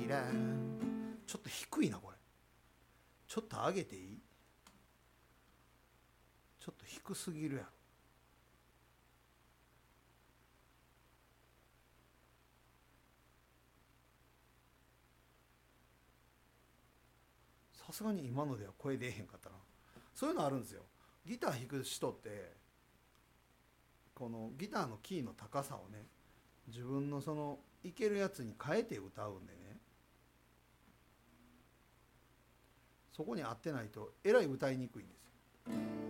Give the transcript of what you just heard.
らん。ちょっと低いなこれ。ちょっと上げていい？ちょっと低すぎるやろ。さすがに今のでは声出えへんかったな。そういうのあるんですよ。ギター弾く人ってこのギターのキーの高さをね、自分のそのいけるやつに変えて歌うんでね、そこに合ってないとえらい歌いにくいんですよ。